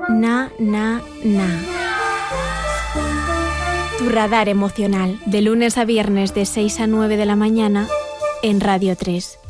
Na, na, na. Tu radar emocional, de lunes a viernes de 6 a 9 de la mañana en Radio 3.